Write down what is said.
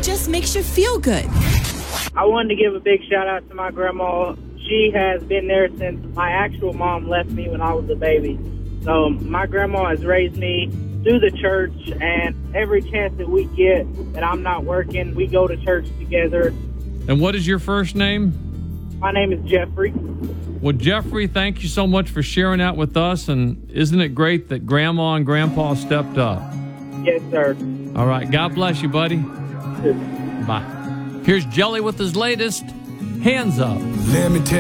just makes you feel good. I wanted to give a big shout out to my grandma. She has been there since my actual mom left me when I was a baby. So my grandma has raised me through the church, and every chance that we get that I'm not working, we go to church together. And what is your first name? My name is Jeffrey. Well, Jeffrey, thank you so much for sharing that with us. And isn't it great that Grandma and Grandpa stepped up? Yes, sir. All right. God bless you, buddy. Yes. Bye. Here's Jelly with his latest, Hands Up. Let me tell